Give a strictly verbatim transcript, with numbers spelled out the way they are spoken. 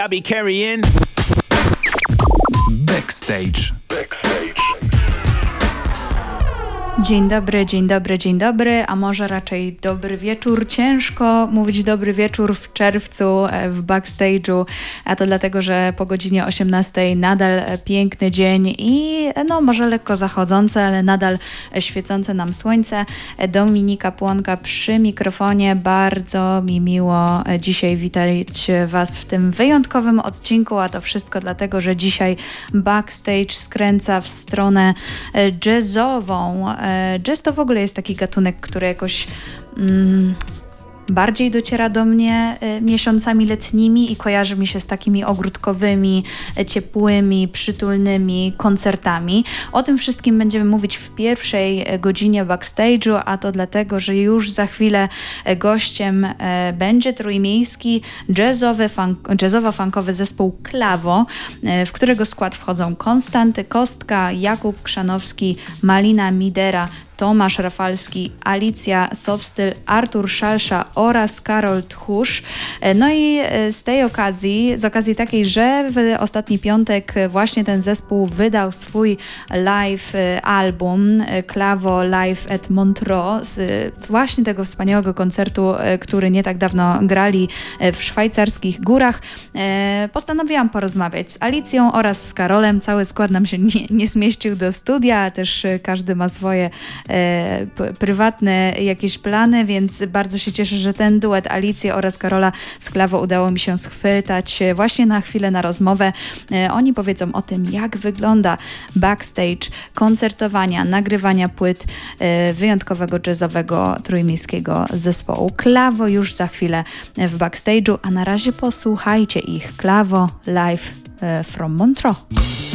I be carrying Backstage. Dzień dobry, dzień dobry, dzień dobry, a może raczej dobry wieczór. Ciężko mówić dobry wieczór w czerwcu w Backstage'u, a to dlatego, że po godzinie osiemnastej nadal piękny dzień i no może lekko zachodzące, ale nadal świecące nam słońce. Dominika Płonka przy mikrofonie. Bardzo mi miło dzisiaj witać Was w tym wyjątkowym odcinku, a to wszystko dlatego, że dzisiaj Backstage skręca w stronę jazzową. Jazz to w ogóle jest taki gatunek, który jakoś mm, bardziej dociera do mnie y, miesiącami letnimi i kojarzy mi się z takimi ogródkowymi, y, ciepłymi, przytulnymi koncertami. O tym wszystkim będziemy mówić w pierwszej y, godzinie Backstage'u, a to dlatego, że już za chwilę y, gościem y, będzie trójmiejski jazzowy, funk, jazzowo-funkowy zespół Klawo, y, w którego skład wchodzą Konstanty Kostka, Jakub Krzanowski, Malina Midera, Tomasz Rafalski, Alicja Sobstyl, Artur Szalsza oraz Karol Tchórz. No i z tej okazji, z okazji takiej, że w ostatni piątek właśnie ten zespół wydał swój live album Klawo Live at Montreux z właśnie tego wspaniałego koncertu, który nie tak dawno grali w szwajcarskich górach. Postanowiłam porozmawiać z Alicją oraz z Karolem. Cały skład nam się nie, nie zmieścił do studia, a też każdy ma swoje p- prywatne jakieś plany, więc bardzo się cieszę, że ten duet Alicji oraz Karola z Klawo udało mi się schwytać właśnie na chwilę na rozmowę. Oni powiedzą o tym, jak wygląda backstage koncertowania, nagrywania płyt wyjątkowego jazzowego trójmiejskiego zespołu Klawo już za chwilę w backstage'u, a na razie posłuchajcie ich. Klawo live from Montreux.